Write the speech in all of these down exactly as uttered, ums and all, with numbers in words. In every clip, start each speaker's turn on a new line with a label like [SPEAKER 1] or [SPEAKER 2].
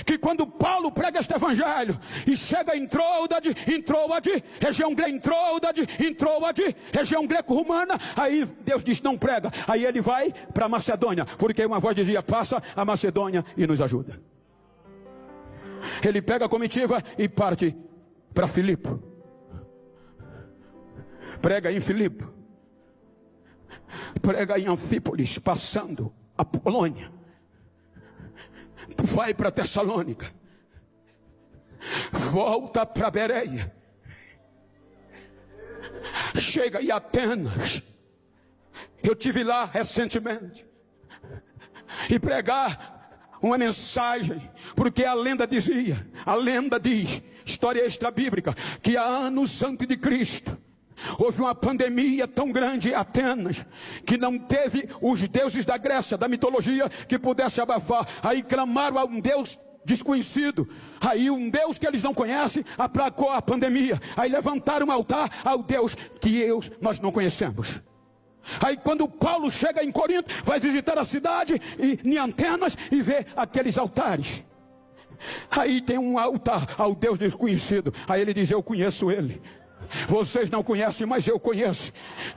[SPEAKER 1] que quando Paulo prega este evangelho e chega em Troade, em Troade, região greca, em Troade, em Troade, região greco-romana, aí Deus diz: não prega. Aí ele vai para Macedônia, porque uma voz dizia: passa a Macedônia e nos ajuda. Ele pega a comitiva e parte para Filipe. Prega em Filipe, prega em Anfípolis, passando a Polônia, vai para Tessalônica, volta para Bereia, chega em Atenas. Eu tive lá recentemente e pregar uma mensagem, porque a lenda dizia, a lenda diz, história extra-bíblica, que há anos antes de Cristo houve uma pandemia tão grande em Atenas, que não teve os deuses da Grécia, da mitologia, que pudesse abafar. Aí clamaram a um Deus desconhecido, aí um Deus que eles não conhecem aplacou a pandemia. Aí levantaram um altar ao Deus que eu, nós não conhecemos. Aí quando Paulo chega em Corinto, vai visitar a cidade e, em Atenas, e vê aqueles altares. Aí tem um altar ao Deus desconhecido. Aí ele diz: eu conheço ele. Vocês não conhecem, mas eu conheço.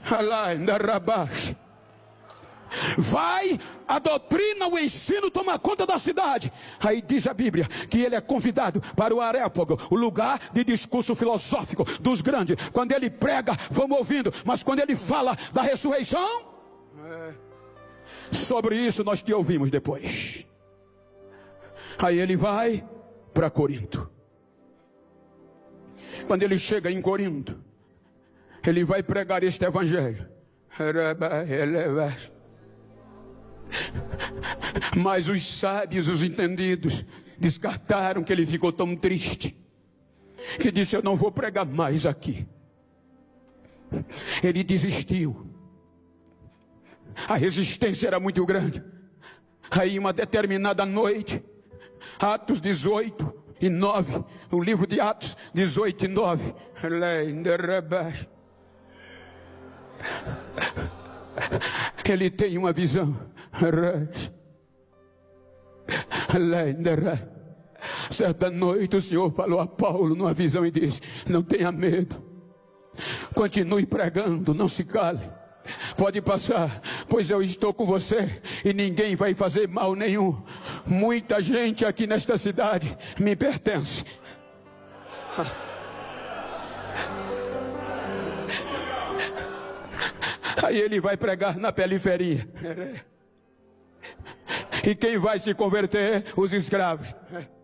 [SPEAKER 1] Vai, a doutrina, o ensino toma conta da cidade. Aí diz a Bíblia que ele é convidado para o Areópago, o lugar de discurso filosófico dos grandes. Quando ele prega, vamos ouvindo. Mas quando ele fala da ressurreição, sobre isso nós te ouvimos depois. Aí ele vai para Corinto. Quando ele chega em Corinto, ele vai pregar este evangelho. Mas os sábios, os entendidos, descartaram, que ele ficou tão triste, que disse: eu não vou pregar mais aqui. Ele desistiu. A resistência era muito grande. Aí uma determinada noite, Atos dezoito e nove, o livro de Atos dezoito e nove, ele tem uma visão. Certa noite o Senhor falou a Paulo numa visão e disse: não tenha medo, continue pregando, não se cale. Pode passar, pois eu estou com você e ninguém vai fazer mal nenhum. Muita gente aqui nesta cidade me pertence. Aí ele vai pregar na periferia. E quem vai se converter? Os escravos.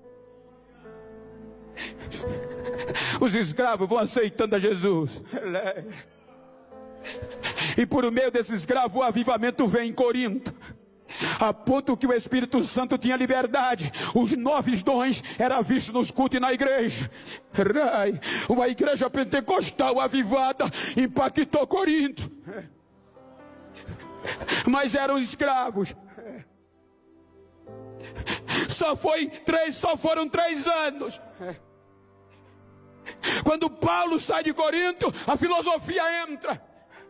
[SPEAKER 1] Os escravos vão aceitando a Jesus. E por meio desses escravos o avivamento vem em Corinto, a ponto que o Espírito Santo tinha liberdade. Os nove dons eram vistos nos cultos e na igreja. Uma igreja pentecostal avivada impactou Corinto. Mas eram escravos. Só foi três, só foram três anos. Quando Paulo sai de Corinto, a filosofia entra.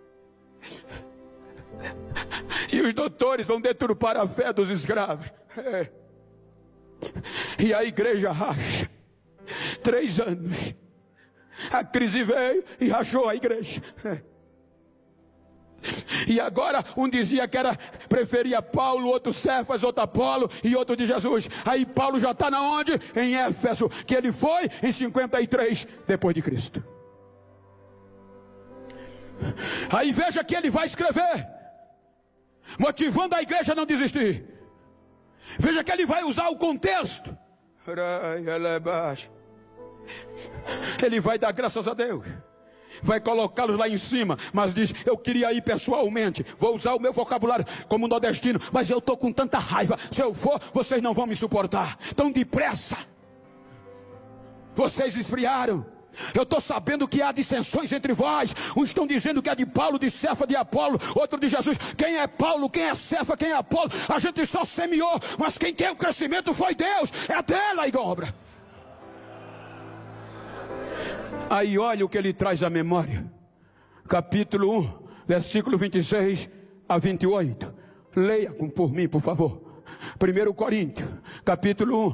[SPEAKER 1] E os doutores vão deturpar a fé dos escravos. É. E a igreja racha. Três anos. A crise veio e rachou a igreja. É. E agora um dizia que era, preferia Paulo, outro Cefas, outro Apolo e outro de Jesus. Aí Paulo já está na onde? Em Éfeso, que ele foi em cinquenta e três depois de Cristo. Aí veja que ele vai escrever, motivando a igreja a não desistir. Veja que ele vai usar o contexto. Ele vai dar graças a Deus, vai colocá-los lá em cima, mas diz: eu queria ir pessoalmente, vou usar o meu vocabulário como nordestino, mas eu estou com tanta raiva, se eu for, vocês não vão me suportar. Tão depressa, vocês esfriaram. Eu estou sabendo que há dissensões entre vós. Uns estão dizendo que é de Paulo, de Cefa, de Apolo, outro de Jesus. Quem é Paulo, quem é Cefa, quem é Apolo? A gente só semeou, mas quem quer o crescimento foi Deus. É dela a obra. Aí olha o que ele traz à memória. Capítulo um, versículo vinte e seis a vinte e oito. Leia por mim, por favor. primeiro Coríntios, capítulo um,